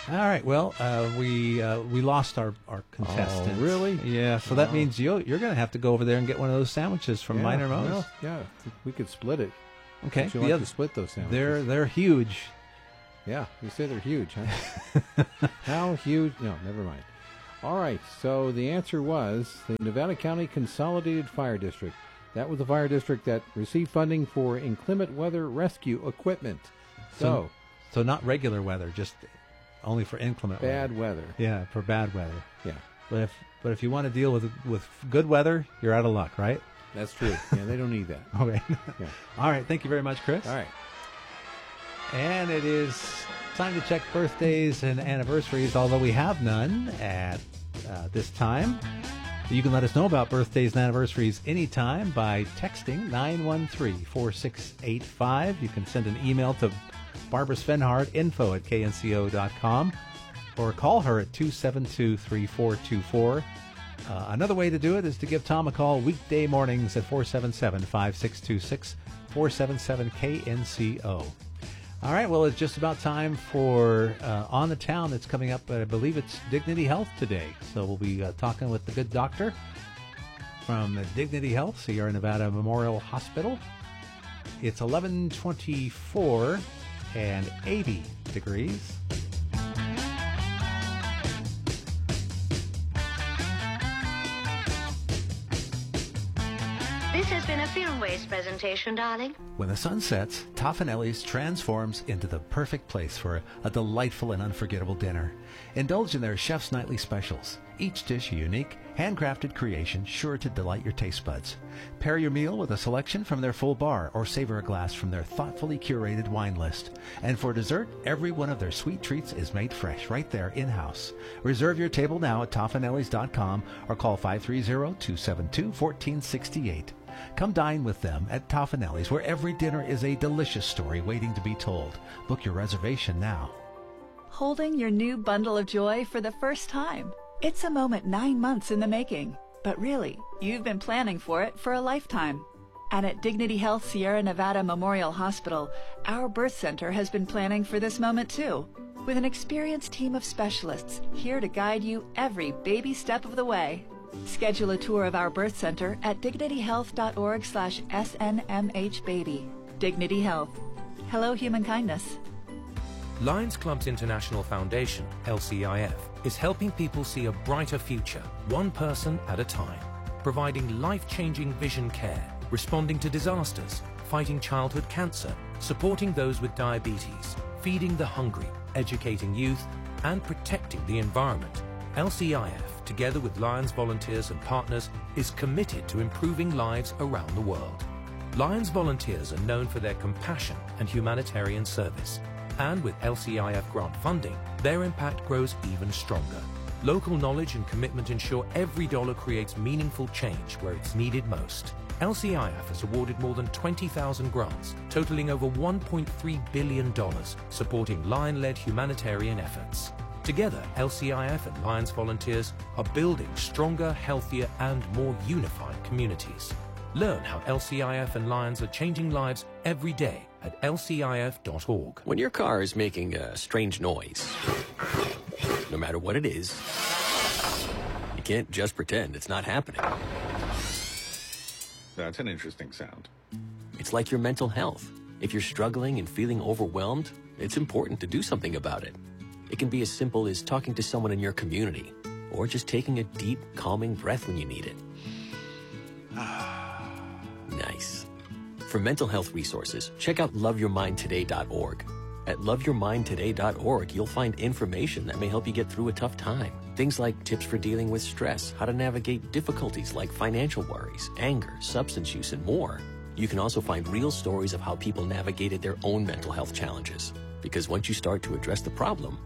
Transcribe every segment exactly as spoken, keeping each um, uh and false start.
All right. Well, uh, we uh, we lost our, our contestant. Oh, really? Yeah. So Oh. that means you you're going to have to go over there and get one of those sandwiches from yeah, Minor Mo's. Well, yeah, we could split it. Okay. Would you the like other, to split those sandwiches? They're they're huge. Yeah, you say they're huge, huh? How huge? No, never mind. All right. So the answer was the Nevada County Consolidated Fire District. That was the fire district that received funding for inclement weather rescue equipment. So, So, so not regular weather, just only for inclement bad weather. weather. Yeah, for bad weather. Yeah, But if but if you want to deal with with good weather, you're out of luck, right? that's true. Yeah, they don't need that. Okay. Yeah. All right. Thank you very much, Chris. All right. And it is time to check birthdays and anniversaries, although we have none at uh, this time. You can let us know about birthdays and anniversaries anytime by texting nine one three, four six eight five. You can send an email to Barbara Svenhard, info at k n c o dot com, or call her at two seven two, three four two four. Uh, another way to do it is to give Tom a call weekday mornings at four seven seven, five six two six, four seven seven K N C O. All right, well, it's just about time for uh, On the Town. It's coming up, I believe it's Dignity Health today. So we'll be uh, talking with the good doctor from Dignity Health, Sierra Nevada Memorial Hospital. It's eleven twenty-four and eighty degrees. This has been a Film Waste presentation, darling. When the sun sets, Toffanelli's transforms into the perfect place for a delightful and unforgettable dinner. Indulge in their chef's nightly specials. Each dish a unique, handcrafted creation sure to delight your taste buds. Pair your meal with a selection from their full bar or savor a glass from their thoughtfully curated wine list. And for dessert, every one of their sweet treats is made fresh right there in-house. Reserve your table now at toffanellis dot com or call five three zero, two seven two, one four six eight. Come dine with them at Toffanelli's, where every dinner is a delicious story waiting to be told. Book your reservation now. Holding your new bundle of joy for the first time. It's a moment nine months in the making, but really, you've been planning for it for a lifetime. And at Dignity Health Sierra Nevada Memorial Hospital, our birth center has been planning for this moment too, with an experienced team of specialists here to guide you every baby step of the way. Schedule a tour of our birth center at dignity health dot org slash S N M H baby. Dignity Health. Hello, human kindness. Lions Clubs International Foundation, L C I F, is helping people see a brighter future, one person at a time, providing life-changing vision care, responding to disasters, fighting childhood cancer, supporting those with diabetes, feeding the hungry, educating youth, and protecting the environment. L C I F, together with Lions volunteers and partners, is committed to improving lives around the world. Lions volunteers are known for their compassion and humanitarian service. And with L C I F grant funding, their impact grows even stronger. Local knowledge and commitment ensure every dollar creates meaningful change where it's needed most. L C I F has awarded more than twenty thousand grants, totaling over one point three billion dollars, supporting Lion-led humanitarian efforts. Together, L C I F and Lions volunteers are building stronger, healthier, and more unified communities. Learn how L C I F and Lions are changing lives every day at L C I F dot org. When your car is making a strange noise, no matter what it is, you can't just pretend it's not happening. That's an interesting sound. It's like your mental health. If you're struggling and feeling overwhelmed, it's important to do something about it. It can be as simple as talking to someone in your community, or just taking a deep, calming breath when you need it. Nice. For mental health resources, check out love your mind today dot org. At love your mind today dot org, you'll find information that may help you get through a tough time. Things like tips for dealing with stress, how to navigate difficulties like financial worries, anger, substance use, and more. You can also find real stories of how people navigated their own mental health challenges. Because once you start to address the problem,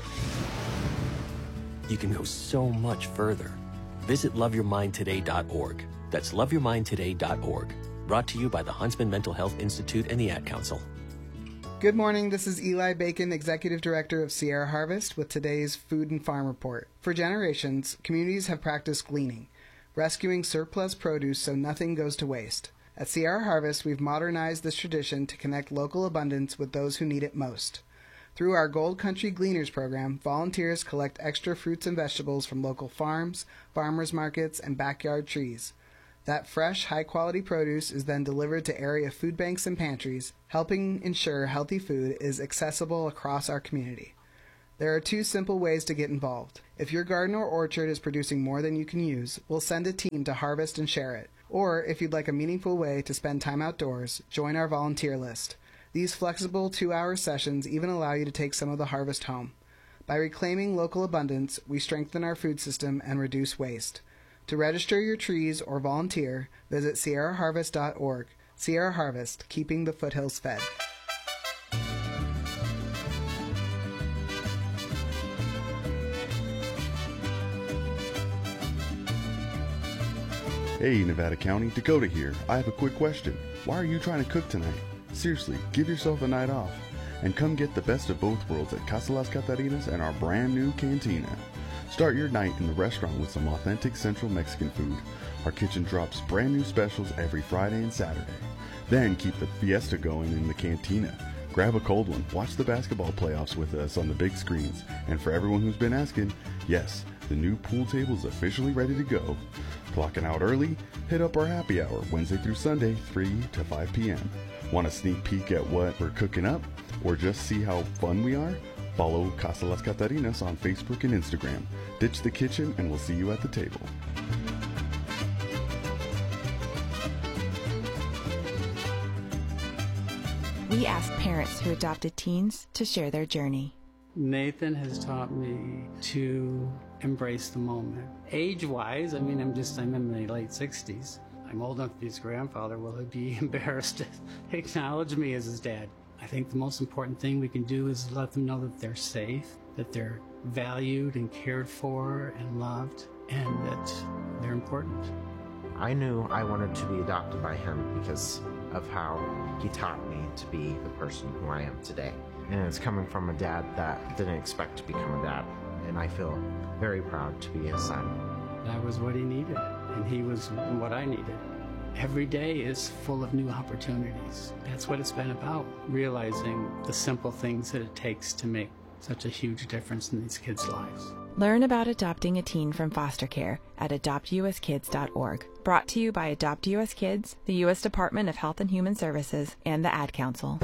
you can go so much further. Visit love your mind today dot org. That's love your mind today dot org. Brought to you by the Huntsman Mental Health Institute and the Ad Council. Good morning, this is Eli Bacon, Executive Director of Sierra Harvest, with today's Food and Farm Report. For generations, communities have practiced gleaning, rescuing surplus produce so nothing goes to waste. At Sierra Harvest, we've modernized this tradition to connect local abundance with those who need it most. Through our Gold Country Gleaners program, volunteers collect extra fruits and vegetables from local farms, farmers markets, and backyard trees. That fresh, high-quality produce is then delivered to area food banks and pantries, helping ensure healthy food is accessible across our community. There are two simple ways to get involved. If your garden or orchard is producing more than you can use, we'll send a team to harvest and share it. Or, if you'd like a meaningful way to spend time outdoors, join our volunteer list. These flexible two-hour sessions even allow you to take some of the harvest home. By reclaiming local abundance, we strengthen our food system and reduce waste. To register your trees or volunteer, visit sierra harvest dot org. Sierra Harvest, keeping the foothills fed. Hey, Nevada County, Dakota here. I have a quick question. Why are you trying to cook tonight? Seriously, give yourself a night off and come get the best of both worlds at Casa Las Catarinas and our brand new cantina. Start your night in the restaurant with some authentic Central Mexican food. Our kitchen drops brand new specials every Friday and Saturday. Then keep the fiesta going in the cantina. Grab a cold one, watch the basketball playoffs with us on the big screens. And for everyone who's been asking, yes, the new pool table is officially ready to go. Clocking out early? Hit up our happy hour Wednesday through Sunday, three to five p.m. Want a sneak peek at what we're cooking up? Or just see how fun we are? Follow Casa Las Catarinas on Facebook and Instagram. Ditch the kitchen and we'll see you at the table. We asked parents who adopted teens to share their journey. Nathan has taught me to embrace the moment. Age-wise, I mean, I'm just, I'm in my late sixties. I'm old enough to be his grandfather. Will he be embarrassed to acknowledge me as his dad? I think the most important thing we can do is let them know that they're safe, that they're valued and cared for and loved, and that they're important. I knew I wanted to be adopted by him because of how he taught me to be the person who I am today. And it's coming from a dad that didn't expect to become a dad, and I feel very proud to be his son. That was what he needed, and he was what I needed. Every day is full of new opportunities. That's what it's been about, realizing the simple things that it takes to make such a huge difference in these kids' lives. Learn about adopting a teen from foster care at adopt u s kids dot org. Brought to you by Adopt U S Kids, the U S Department of Health and Human Services, and the Ad Council.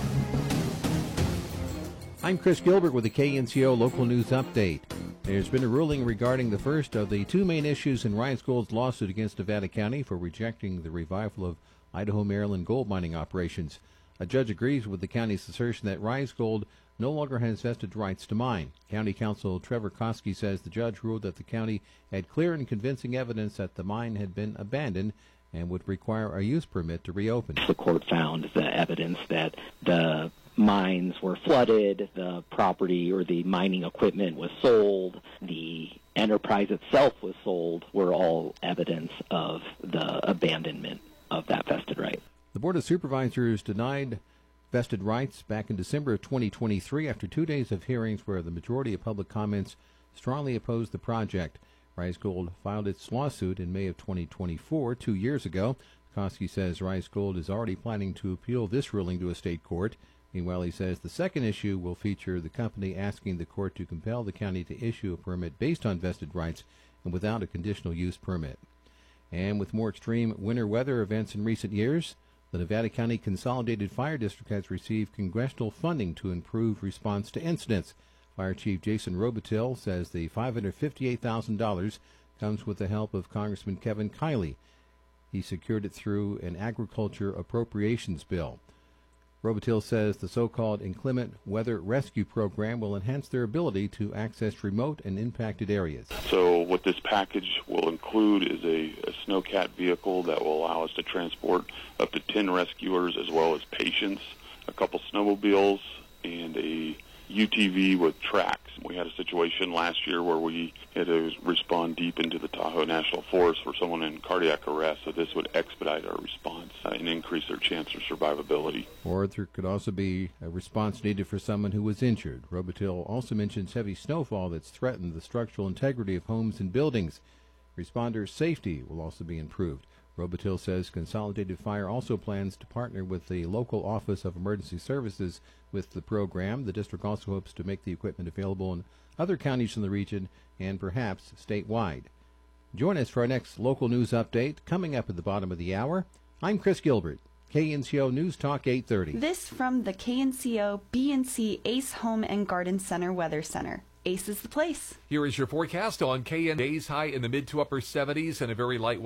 I'm Chris Gilbert with the K N C O Local News Update. There's been a ruling regarding the first of the two main issues in Rise Gold's lawsuit against Nevada County for rejecting the revival of Idaho Maryland gold mining operations. A judge agrees with the county's assertion that Rise Gold no longer has vested rights to mine. County Counsel Trevor Koski says the judge ruled that the county had clear and convincing evidence that the mine had been abandoned and would require a use permit to reopen. The court found the evidence that the mines were flooded, the property or the mining equipment was sold, the enterprise itself was sold, were all evidence of the abandonment of that vested right. The Board of Supervisors denied vested rights back in December of twenty twenty-three after two days of hearings where the majority of public comments strongly opposed the project. Rise Gold filed its lawsuit in May of twenty twenty-four, two years ago. Koski says Rise Gold is already planning to appeal this ruling to a state court. Meanwhile, he says the second issue will feature the company asking the court to compel the county to issue a permit based on vested rights and without a conditional use permit. And with more extreme winter weather events in recent years, the Nevada County Consolidated Fire District has received congressional funding to improve response to incidents. Fire Chief Jason Robitil says the five hundred fifty-eight thousand dollars comes with the help of Congressman Kevin Kiley. He secured it through an agriculture appropriations bill. Robitil says the so-called Inclement Weather Rescue Program will enhance their ability to access remote and impacted areas. So what this package will include is a, a snowcat vehicle that will allow us to transport up to ten rescuers as well as patients, a couple snowmobiles, and a U T V with tracks. We had a situation last year where we had to respond deep into the Tahoe National Forest for someone in cardiac arrest, so this would expedite our response uh, and increase their chance of survivability. Or there could also be a response needed for someone who was injured. Robitil also mentions heavy snowfall that's threatened the structural integrity of homes and buildings. Responders' safety will also be improved. Robitil says Consolidated Fire also plans to partner with the local Office of Emergency Services with the program. The district also hopes to make the equipment available in other counties in the region and perhaps statewide. Join us for our next local news update coming up at the bottom of the hour. I'm Chris Gilbert, K N C O News Talk eight thirty. This from the K N C O B and C Ace Home and Garden Center Weather Center. Ace is the place. Here is your forecast on K N. Days high in the mid to upper seventies and a very light